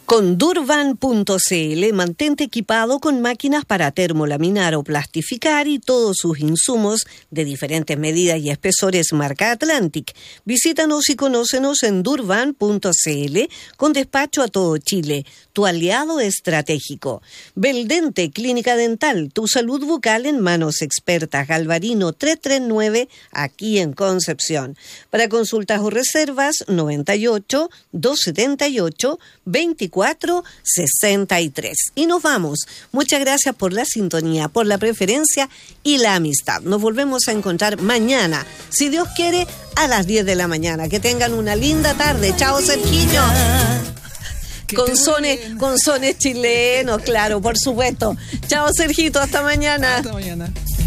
Con Durban.cl, mantente equipado con máquinas para termolaminar o plastificar y todos sus insumos de diferentes medidas y espesores marca Atlantic. Visítanos y conócenos en Durban.cl con despacho a todo Chile, tu aliado estratégico. Beldente Clínica Dental, tu salud bucal en manos expertas. Galvarino 339, aquí en Concepción. Para consultas o reservas, 98 278 2463. Y nos vamos. Muchas gracias por la sintonía, por la preferencia y la amistad. Nos volvemos a encontrar mañana, si Dios quiere, a las 10 de la mañana. Que tengan una linda tarde. Chao, Sergiño. Con sones chilenos, claro, por supuesto. Chao, Sergito, hasta mañana. Hasta mañana.